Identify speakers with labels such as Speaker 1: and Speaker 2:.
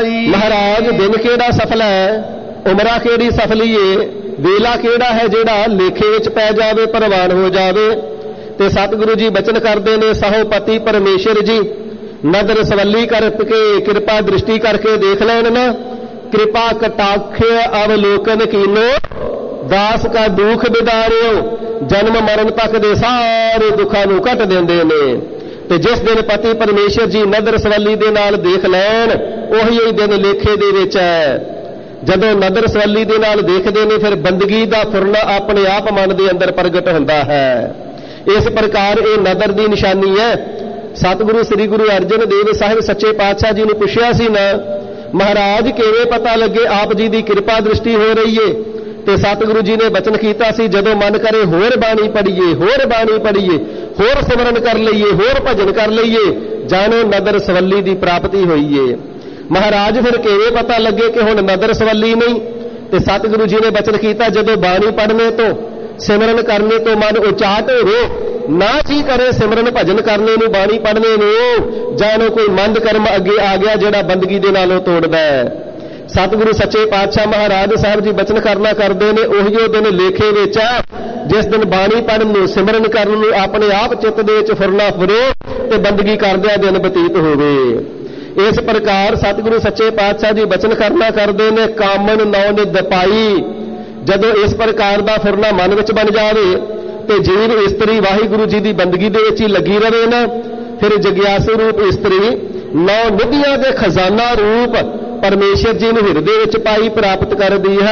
Speaker 1: सफलाई।
Speaker 2: महाराज दिन केड़ा सफल है, उमरा केड़ी सफली है, वेला केड़ा है जेड़ा लेखे विच पै जावे, प्रवान हो जावे। ते सतगुरु जी बचन करते ने, सहोपति परमेश्वर जी नदर सवली करके कृपा दृष्टि करके देख लैन ना, कृपा कटाक्ष अवलोकन कीनो, दास का दुख बिदारियो, जन्म मरण तक दे सारे दुखां नूं कट देंदे ने। ते जिस दिन पति परमेश्वर जी नदर सवली दे नाल देख लैन, उही दिन लेखे दे विच है। जदों नदर सवली दे नाल देखदे ने, फिर बंदगी दा फुरना अपने आप मन दे अंदर प्रगट हुंदा है। इस प्रकार ये नदर दी निशानी है। सतगुरु श्री गुरु अर्जन देव साहिब सच्चे पातशाह जी ने पुछया सी ना, महाराज किवें पता लगे आप जी दी कृपा दृष्टि हो रही है? ते सतगुरु जी ने बचन कीता सी, जदों मन करे होर बाणी पढ़ीए, होर बाणी पढ़ीए, होर सिमरन कर लईए, होर भजन कर लईए, जानो नदर सवली दी प्राप्ति होई है। महाराज फिर किवें पता लगे कि हुण नदर सवली नहीं? ते सतगुरु जी ने बचन कीता, जदों बाणी पढ़ने तो सिमरन करने तो मन उचाट हो, ना जी करे सिमरन भजन करने नूं, बाणी पढ़ने नूं, जानो कोई मंद कर्म अगे आ गया जिहड़ा बंदगी दे नालों तोड़दा है। सतगुरु सच्चे पातशाह महाराज साहब जी बचन करना करते हैं, उहिओ दिन लेखे विच जिस दिन बाणी पढ़न नूं, सिमरन करन नूं अपने आप चित्त दे विच फुरना फुरे ते बंदगी करदिआं दिन बतीत होवे। इस प्रकार सतगुरु सच्चे पातशाह जी बचन करना करते हैं, कामन नौ निध पाई। जदों इस प्रकार का फुरना मन विच बन जाए तो जीव इस्त्री वाहिगुरु जी की बंदगी दे विच ही लगी रहे ना, फिर जग्यासु रूप इस्त्री नौ निधियां दे खजाना रूप परमेश्वर जी नूं हिरदे विच पाई प्राप्त करदी है।